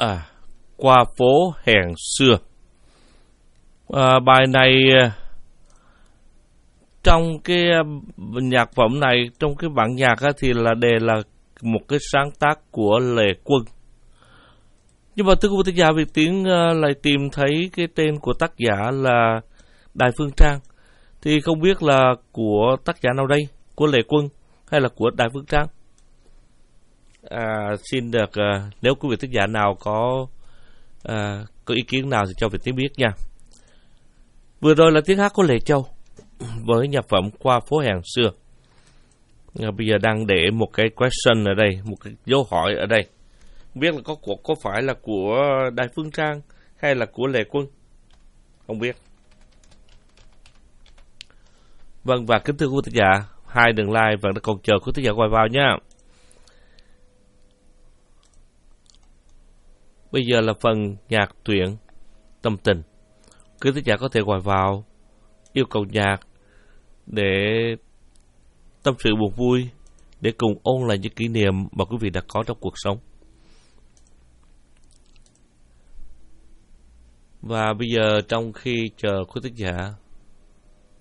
Qua phố hẹn xưa. Bài này trong cái nhạc phẩm này, trong cái bản nhạc thì là một cái sáng tác của Lệ Quân. Nhưng mà thưa quý vị giả, Việt Tiến lại tìm thấy cái tên của tác giả là Đài Phương Trang. Thì không biết là của tác giả nào đây, của Lệ Quân hay là của Đài Phương Trang? Xin được, nếu quý vị tác giả nào có ý kiến nào thì cho Việt Tiến biết nha. Vừa rồi là tiếng hát của Lệ Châu với nhạc phẩm Qua phố hẹn xưa. Bây giờ đang để một cái question ở đây, một cái dấu hỏi ở đây. Không biết là có phải là của Đài Phương Trang hay là của Lệ Quân? Không biết. Vâng, và kính thưa quý tác giả, hai đường like vẫn còn chờ quý tác giả gọi vào nha. Bây giờ là phần nhạc truyện tâm tình. Quý tác giả có thể gọi vào yêu cầu nhạc để tâm sự buồn vui, để cùng ôn lại những kỷ niệm mà quý vị đã có trong cuộc sống. Và bây giờ trong khi chờ quý tác giả